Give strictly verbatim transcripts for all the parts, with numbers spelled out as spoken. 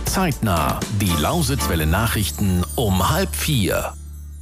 Zeitnah. Die Lausitzwelle Nachrichten um halb vier.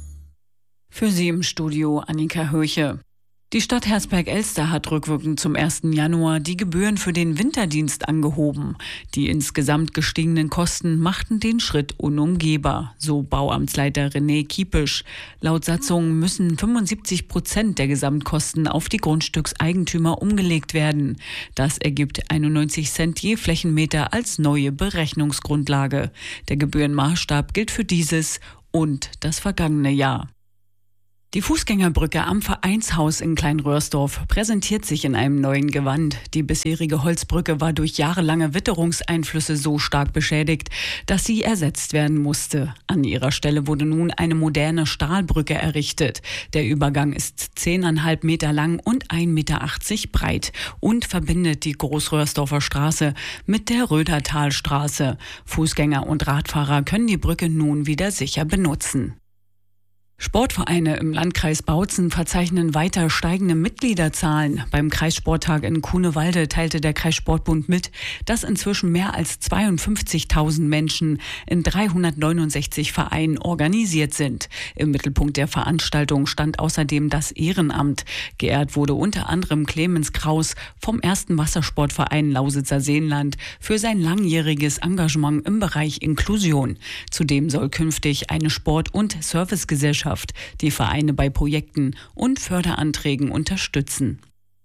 Für Sie im Studio Annika Höche. Die Stadt Hersberg-Elster hat rückwirkend zum ersten Januar die Gebühren für den Winterdienst angehoben. Die insgesamt gestiegenen Kosten machten den Schritt unumgehbar, so Bauamtsleiter René Kiepisch. Laut Satzung müssen fünfundsiebzig Prozent der Gesamtkosten auf die Grundstückseigentümer umgelegt werden. Das ergibt einundneunzig Cent je Flächenmeter als neue Berechnungsgrundlage. Der Gebührenmaßstab gilt für dieses und das vergangene Jahr. Die Fußgängerbrücke am Vereinshaus in Kleinröhrsdorf präsentiert sich in einem neuen Gewand. Die bisherige Holzbrücke war durch jahrelange Witterungseinflüsse so stark beschädigt, dass sie ersetzt werden musste. An ihrer Stelle wurde nun eine moderne Stahlbrücke errichtet. Der Übergang ist zehn Komma fünf Meter lang und ein Meter achtzig breit und verbindet die Großröhrsdorfer Straße mit der Rödertalstraße. Fußgänger und Radfahrer können die Brücke nun wieder sicher benutzen. Sportvereine im Landkreis Bautzen verzeichnen weiter steigende Mitgliederzahlen. Beim Kreissporttag in Kunewalde teilte der Kreissportbund mit, dass inzwischen mehr als zweiundfünfzigtausend Menschen in dreihundertneunundsechzig Vereinen organisiert sind. Im Mittelpunkt der Veranstaltung stand außerdem das Ehrenamt. Geehrt wurde unter anderem Clemens Kraus vom ersten Wassersportverein Lausitzer Seenland für sein langjähriges Engagement im Bereich Inklusion. Zudem soll künftig eine Sport- und Servicegesellschaft die Vereine bei Projekten und Förderanträgen unterstützen.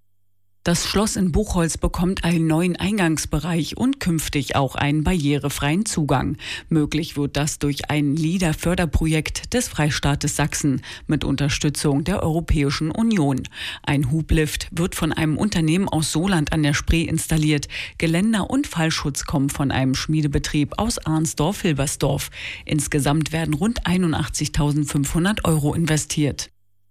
Das Schloss in Buchholz bekommt einen neuen Eingangsbereich und künftig auch einen barrierefreien Zugang. Möglich wird das durch ein LIDA-Förderprojekt des Freistaates Sachsen mit Unterstützung der Europäischen Union. Ein Hublift wird von einem Unternehmen aus Soland an der Spree installiert. Geländer und Fallschutz kommen von einem Schmiedebetrieb aus Arnsdorf-Hilbersdorf. Insgesamt werden rund einundachtzigtausendfünfhundert Euro investiert.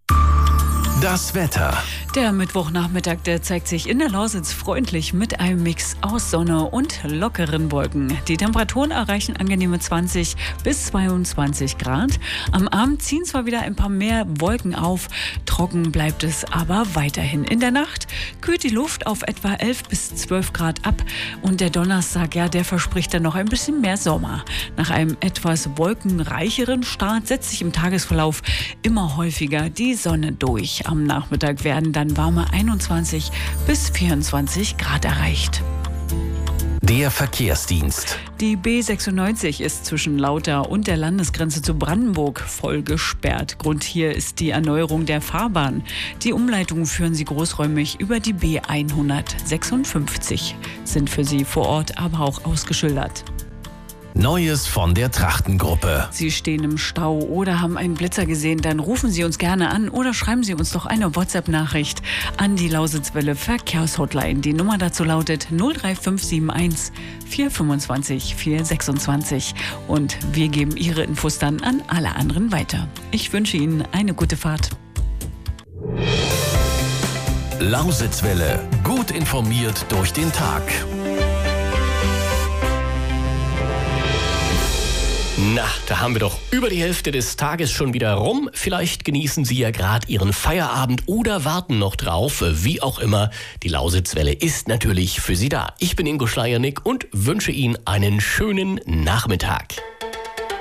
Das Wetter. Der Mittwochnachmittag, der zeigt sich in der Lausitz freundlich mit einem Mix aus Sonne und lockeren Wolken. Die Temperaturen erreichen angenehme zwanzig bis zweiundzwanzig Grad. Am Abend ziehen zwar wieder ein paar mehr Wolken auf, trocken bleibt es aber weiterhin. In der Nacht kühlt die Luft auf etwa elf bis zwölf Grad ab und der Donnerstag, ja, der verspricht dann noch ein bisschen mehr Sommer. Nach einem etwas wolkenreicheren Start setzt sich im Tagesverlauf immer häufiger die Sonne durch. Am Nachmittag werden dann warme einundzwanzig bis vierundzwanzig Grad erreicht. Der Verkehrsdienst. Die B sechsundneunzig ist zwischen Lauter und der Landesgrenze zu Brandenburg voll gesperrt. Grund hier ist die Erneuerung der Fahrbahn. Die Umleitungen führen sie großräumig über die B hundertsechsundfünfzig, sind für Sie vor Ort aber auch ausgeschildert. Neues von der Trachtengruppe. Sie stehen im Stau oder haben einen Blitzer gesehen, dann rufen Sie uns gerne an oder schreiben Sie uns doch eine WhatsApp-Nachricht an die Lausitzwelle Verkehrshotline. Die Nummer dazu lautet null drei fünf sieben eins vier fünfundzwanzig vier sechsundzwanzig und wir geben Ihre Infos dann an alle anderen weiter. Ich wünsche Ihnen eine gute Fahrt. Lausitzwelle. Gut informiert durch den Tag. Na, da haben wir doch über die Hälfte des Tages schon wieder rum. Vielleicht genießen Sie ja gerade Ihren Feierabend oder warten noch drauf. Wie auch immer, die Lausitzwelle ist natürlich für Sie da. Ich bin Ingo Schleiernick und wünsche Ihnen einen schönen Nachmittag.